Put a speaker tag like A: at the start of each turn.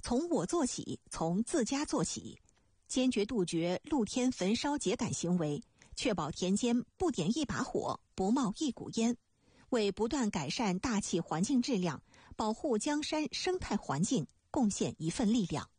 A: 从我做起，从自家做起，坚决杜绝露天焚烧秸秆行为，确保田间不点一把火，不冒一股烟，为不断改善大气环境质量、保护江山生态环境贡献一份力量。